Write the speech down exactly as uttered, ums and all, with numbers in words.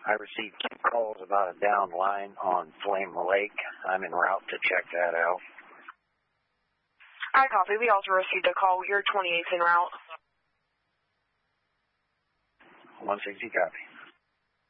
I received two calls about a down line on Flame Lake. I'm en route to check that out. I copy. We also received a call. You're twenty-eighth en route. one sixty copy.